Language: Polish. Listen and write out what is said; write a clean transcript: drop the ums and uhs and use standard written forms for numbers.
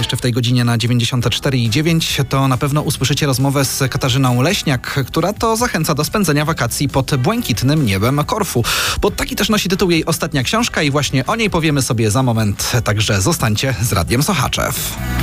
jeszcze w tej godzinie na 94,9, to na pewno usłyszycie rozmowę z Katarzyną Leśniak, która to zachęca do spędzenia wakacji pod błękitnym niebem Korfu. Bo taki też nosi tytuł jej ostatnia książka i właśnie o niej powiemy sobie za moment, także zostańcie z Radiem Sochaczew.